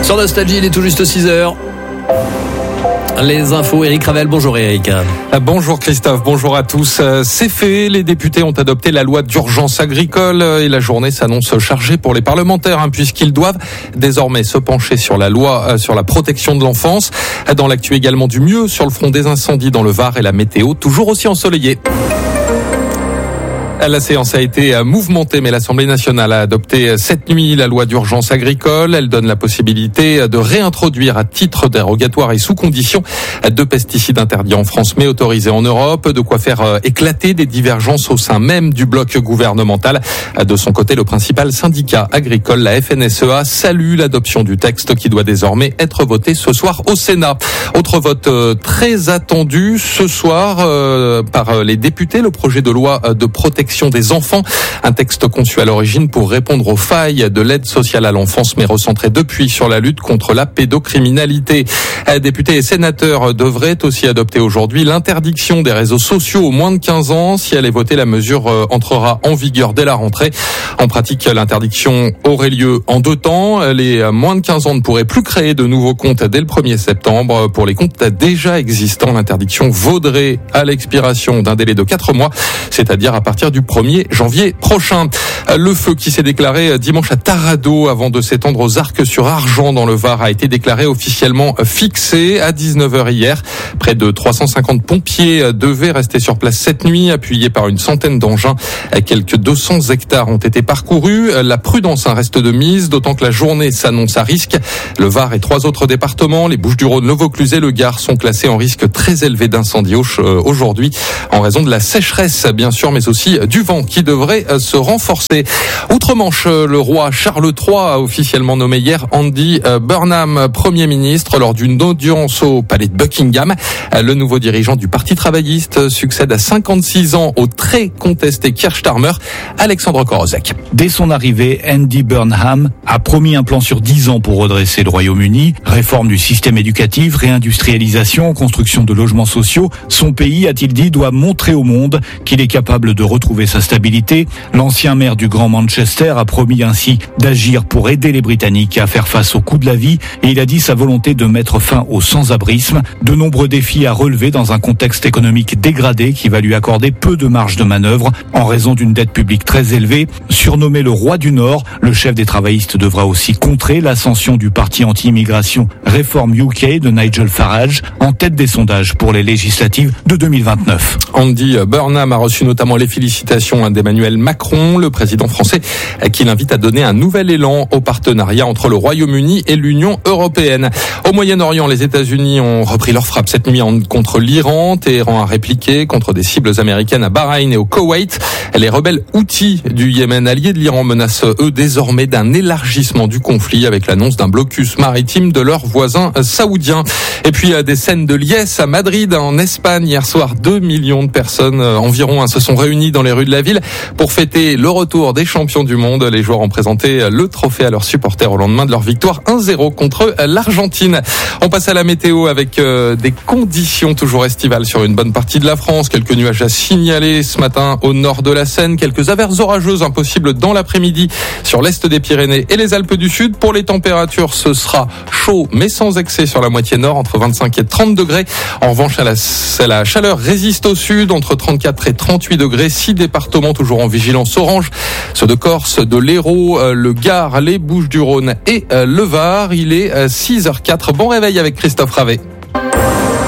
Sur Nostalgie, il est tout juste 6h. Les infos, Eric Ravel. Bonjour Eric. Bonjour Christophe, bonjour à tous. C'est fait, les députés ont adopté la loi d'urgence agricole et la journée s'annonce chargée pour les parlementaires puisqu'ils doivent désormais se pencher sur la loi sur la protection de l'enfance. Dans l'actu également du mieux sur le front des incendies dans le Var et la météo toujours aussi ensoleillée. La séance a été mouvementée, mais l'Assemblée nationale a adopté cette nuit la loi d'urgence agricole. Elle donne la possibilité de réintroduire à titre dérogatoire et sous condition 2 pesticides interdits en France mais autorisés en Europe. De quoi faire éclater des divergences au sein même du bloc gouvernemental. De son côté, le principal syndicat agricole, la FNSEA, salue l'adoption du texte qui doit désormais être voté ce soir au Sénat. Autre vote très attendu ce soir par les députés, le projet de loi de protection des enfants, un texte conçu à l'origine pour répondre aux failles de l'aide sociale à l'enfance, mais recentré depuis sur la lutte contre la pédocriminalité. Députés et sénateurs devraient aussi adopter aujourd'hui l'interdiction des réseaux sociaux aux moins de 15 ans. Si elle est votée, la mesure entrera en vigueur dès la rentrée. En pratique, l'interdiction aurait lieu en 2 temps. Les moins de 15 ans ne pourraient plus créer de nouveaux comptes dès le 1er septembre. Pour les comptes déjà existants, l'interdiction vaudrait à l'expiration d'un délai de 4 mois, c'est-à-dire à partir du 1er janvier prochain. Le feu qui s'est déclaré dimanche à Taradot avant de s'étendre aux Arcs-sur-Argent dans le Var a été déclaré officiellement fixé à 19h hier. Près de 350 pompiers devaient rester sur place cette nuit, appuyés par une centaine d'engins. Quelques 200 hectares ont été parcourus. La prudence reste de mise, d'autant que la journée s'annonce à risque. Le Var et 3 autres départements, les Bouches-du-Rhône, le Vaucluse et le Gard, sont classés en risque très élevé d'incendie aujourd'hui, en raison de la sécheresse, bien sûr, mais aussi du vent qui devrait se renforcer. Outre-Manche, le roi Charles III a officiellement nommé hier Andy Burnham Premier ministre lors d'une audience au palais de Buckingham. Le nouveau dirigeant du Parti travailliste succède à 56 ans au très contesté Keir Starmer. Alexandre Korozek. Dès son arrivée, Andy Burnham a promis un plan sur 10 ans pour redresser le Royaume-Uni. Réforme du système éducatif, réindustrialisation, construction de logements sociaux. Son pays, a-t-il dit, doit montrer au monde qu'il est capable de retrouver sa stabilité. L'ancien maire du Grand Manchester a promis ainsi d'agir pour aider les Britanniques à faire face au coût de la vie et il a dit sa volonté de mettre fin au sans-abrisme. De nombreux défis à relever dans un contexte économique dégradé qui va lui accorder peu de marge de manœuvre en raison d'une dette publique très élevée. Surnommé le roi du Nord, le chef des travaillistes devra aussi contrer l'ascension du parti anti-immigration Reform UK de Nigel Farage, en tête des sondages pour les législatives de 2029. Andy Burnham a reçu notamment les félicitations d'Emmanuel Macron, le président français, qui l'invite à donner un nouvel élan au partenariat entre le Royaume-Uni et l'Union européenne. Au Moyen-Orient, les États-Unis ont repris leur frappe cette nuit contre l'Iran. Téhéran a répliqué contre des cibles américaines à Bahreïn et au Koweït. Les rebelles Houthis du Yémen, alliés de l'Iran, menacent eux désormais d'un élargissement du conflit avec l'annonce d'un blocus maritime de leurs voisins saoudiens. Et puis des scènes de liesse à Madrid, en Espagne. Hier soir, 2 millions de personnes environ se sont réunies dans les rues de la ville pour fêter le retour des champions du monde. Les joueurs ont présenté le trophée à leurs supporters au lendemain de leur victoire 1-0 contre l'Argentine. On passe à la météo avec des conditions toujours estivales sur une bonne partie de la France. Quelques nuages à signaler ce matin au nord de la Seine. Quelques averses orageuses impossibles dans l'après-midi sur l'est des Pyrénées et les Alpes du Sud. Pour les températures, ce sera chaud mais sans excès sur la moitié nord, entre 25 et 30 degrés. En revanche, la chaleur résiste au sud, entre 34 et 38 degrés. 6 départements toujours en vigilance orange, ceux de Corse, de l'Hérault, le Gard, les Bouches-du-Rhône et le Var. Il est 6h04. Bon réveil avec Christophe Ravet.